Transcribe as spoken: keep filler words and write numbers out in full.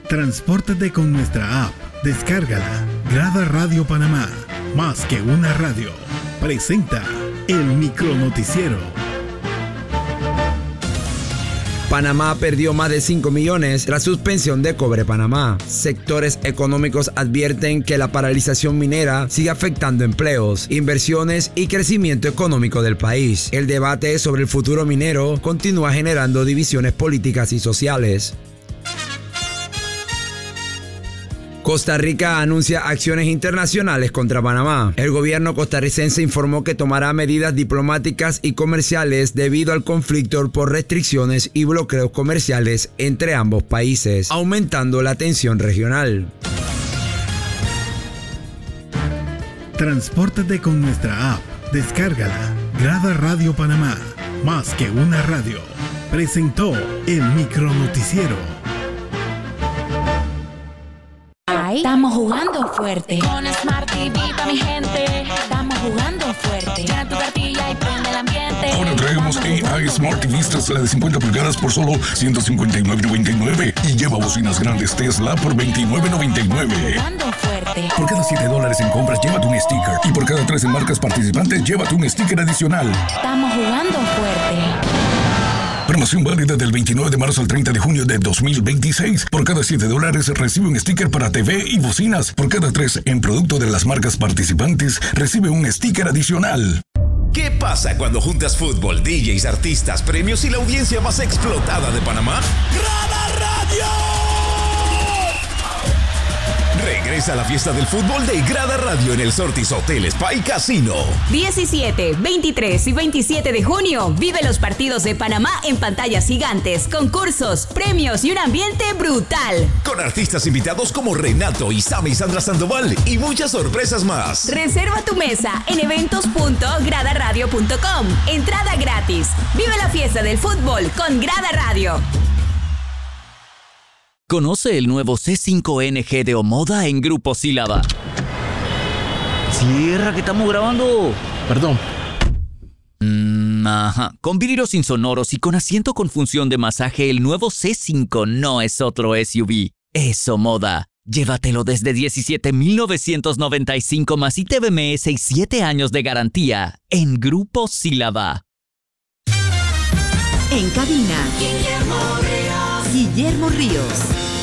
Transpórtate con nuestra app. Descárgala. Grada Radio Panamá. Más que una radio. Presenta el micronoticiero. Panamá perdió más de cinco millones tras suspensión de Cobre Panamá. Sectores económicos advierten que la paralización minera sigue afectando empleos, inversiones y crecimiento económico del país. El debate sobre el futuro minero continúa generando divisiones políticas y sociales. Costa Rica anuncia acciones internacionales contra Panamá. El gobierno costarricense informó que tomará medidas diplomáticas y comerciales debido al conflicto por restricciones y bloqueos comerciales entre ambos países, aumentando la tensión regional. Transpórtate con nuestra app. Descárgala. Grada Radio Panamá. Más que una radio. Presentó el micronoticiero. Estamos jugando fuerte. Con Smart T V pa' mi gente. Estamos jugando fuerte. Llena tu cartilla y prende el ambiente. Ahora traemos A I Smart T V, la de cincuenta pulgadas por solo ciento cincuenta y nueve noventa y nueve y lleva bocinas grandes Tesla por veintinueve noventa y nueve. Jugando fuerte. Por cada siete dólares en compras, llévate un sticker. Y por cada tres en marcas participantes, llévate un sticker adicional. Estamos jugando fuerte. Promoción válida del veintinueve de marzo al treinta de junio de dos mil veintiséis. Por cada siete dólares recibe un sticker para T V y bocinas. Por cada tres en producto de las marcas participantes, recibe un sticker adicional. ¿Qué pasa cuando juntas fútbol, D Js, artistas, premios y la audiencia más explotada de Panamá? ¡Grada Radio! Regresa a la fiesta del fútbol de Grada Radio en el Sortis Hotel Spa y Casino. diecisiete, veintitrés y veintisiete de junio. Vive los partidos de Panamá en pantallas gigantes, concursos, premios y un ambiente brutal. Con artistas invitados como Renato, Isami y Sandra Sandoval y muchas sorpresas más. Reserva tu mesa en eventos punto grada radio punto com. Entrada gratis. Vive la fiesta del fútbol con Grada Radio. Conoce el nuevo C cinco N G de Omoda en Grupo Sílaba. Cierra, que estamos grabando. Perdón. Mm, ajá. Con vidrios insonoros y con asiento con función de masaje, el nuevo C cinco no es otro S U V. Es Omoda. Llévatelo desde diecisiete mil novecientos noventa y cinco más I T B M S y siete años de garantía en Grupo Sílaba. En cabina, Guillermo Ríos. Guillermo Ríos.